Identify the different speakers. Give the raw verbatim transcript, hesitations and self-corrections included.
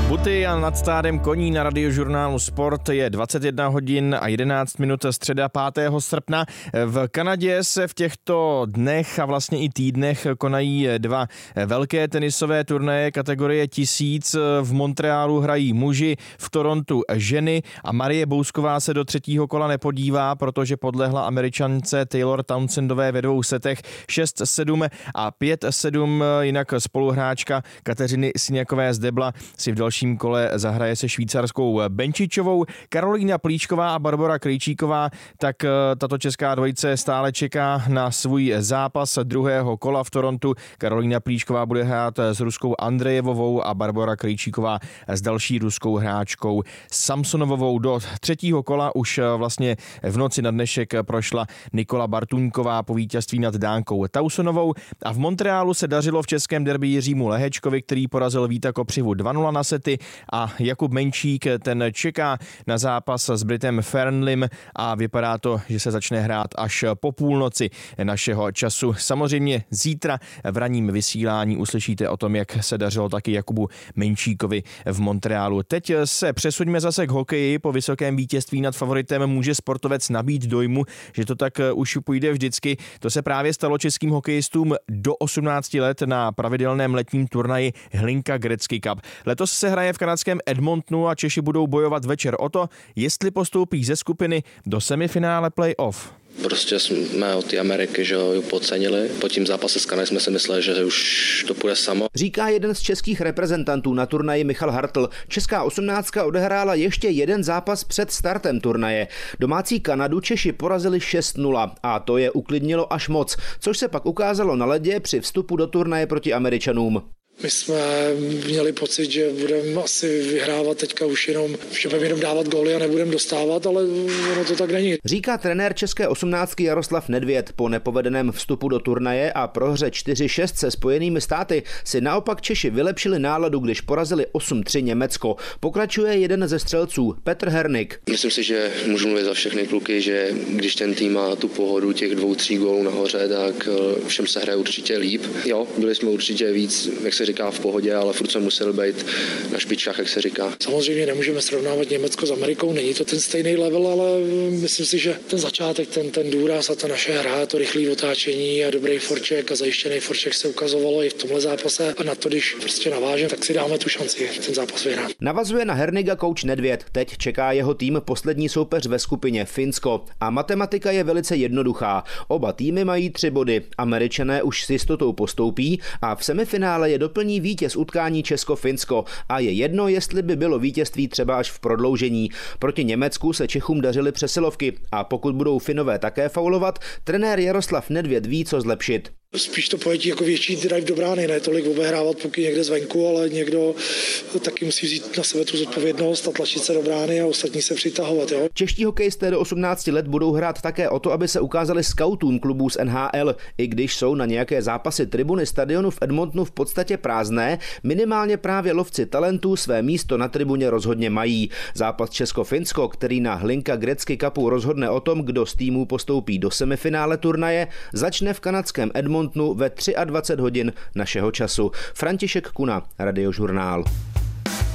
Speaker 1: Buty a nad stádem koní na Radiožurnálu Sport je dvacet jedna hodin a jedenáct minut, středa pátého srpna. V Kanadě se v těchto dnech a vlastně i týdnech konají dva velké tenisové turnaje kategorie tisíc. V Montrealu hrají muži, v Torontu ženy a Marie Bousková se do třetího kola nepodívá, protože podlehla Američance Taylor Townsendové ve dvou setech šest sedm a pět sedm. Jinak spoluhráčka Kateřiny Siniakové z Debla si v dalším kole zahraje se švýcarskou Benčičovou. Karolína Plíšková a Barbora Krejčíková, tak tato česká dvojice stále čeká na svůj zápas druhého kola v Torontu. Karolína Plíšková bude hrát s ruskou Andrejevovou a Barbora Krejčíková s další ruskou hráčkou Samsonovovou. Do třetího kola už vlastně v noci na dnešek prošla Nikola Bartuňková po vítězství nad Dánkou Tausonovou a v Montrealu se dařilo v českém derby Jiřímu Lehečkovi, který porazil Víta Kopřivu dva nula na sety, a Jakub Menčík ten čeká na zápas s Britem Fernlim a vypadá to, že se začne hrát až po půlnoci našeho času. Samozřejmě zítra v ranním vysílání uslyšíte o tom, jak se dařilo taky Jakubu Menčíkovi v Montrealu. Teď se přesuňme zase k hokeji. Po vysokém vítězství nad favoritem může sportovec nabít dojmu, že to tak už půjde vždycky. To se právě stalo českým hokejistům do osmnácti let na pravidelném letním turnaji Hlinka Gretzky Cup. Letos se hraje v kanadském Edmontonu a Češi budou bojovat večer o to, jestli postoupí ze skupiny do semifinále playoff.
Speaker 2: Prostě jsme od té Ameriky, že ho podcenili. Po tím zápase s Kanadou jsme si mysleli, že už to půjde samo.
Speaker 3: Říká jeden z českých reprezentantů na turnaji Michal Hartl. Česká osmnáctka odehrála ještě jeden zápas před startem turnaje. Domácí Kanadu Češi porazili šest nula a to je uklidnilo až moc, což se pak ukázalo na ledě při vstupu do turnaje proti Američanům.
Speaker 4: My jsme měli pocit, že budeme asi vyhrávat teďka už jenom, že budeme jenom dávat góly a nebudeme dostávat, ale ono to tak není.
Speaker 3: Říká trenér české osmnáctky Jaroslav Nedvěd. Po nepovedeném vstupu do turnaje a prohře čtyři šest se Spojenými státy si naopak Češi vylepšili náladu, když porazili osm tři Německo. Pokračuje jeden ze střelců, Petr Hernik.
Speaker 2: Myslím si, že můžu mluvit za všechny kluky, že když ten tým má tu pohodu těch dvou, tří gólů nahoře, tak všem se hraje určitě líp. Jo, byli jsme určitě víc, jak se říká, v pohodě, ale furt jsme museli být na špičkách, jak se říká.
Speaker 4: Samozřejmě nemůžeme srovnávat Německo s Amerikou, není to ten stejný level, ale myslím si, že ten začátek, ten, ten důraz a ta naše hra, to rychlé otáčení a dobrý forček a zajištěný forček se ukazovalo i v tomhle zápase a na to, když prostě navážeme, tak si dáme tu šanci ten zápas vyhrát.
Speaker 3: Navazuje na Herniga kouč Nedvěd. Teď čeká jeho tým poslední soupeř ve skupině Finsko a matematika je velice jednoduchá. Oba týmy mají tři body. Američané už s jistotou postoupí a v semifinále je doplní vítěz utkání Česko-Finsko a je jedno, jestli by bylo vítězství třeba až v prodloužení. Proti Německu se Čechům dařily přesilovky a pokud budou Finové také faulovat, trenér Jaroslav Nedvěd ví, co zlepšit.
Speaker 4: Spíš to pojetí jako větší drive do brány, ne tolik obehrávat pokud někde zvenku, ale někdo taky musí vzít na sebe tu zodpovědnost a tlačit se do brány a ostatní se přitahovat. Jo?
Speaker 3: Čeští hokejisté do osmnácti let budou hrát také o to, aby se ukázali skautům klubů z N H L. I když jsou na nějaké zápasy tribuny stadionu v Edmontonu v podstatě prázdné, minimálně právě lovci talentů své místo na tribuně rozhodně mají. Zápas Česko-Finsko, který na Hlinka Gretzky Cupu rozhodne o tom, kdo z týmů postoupí do semifinále turnaje, začne v kanadském Edmontonu ve dvacet tři hodin našeho času. František Kuna, Radiožurnál.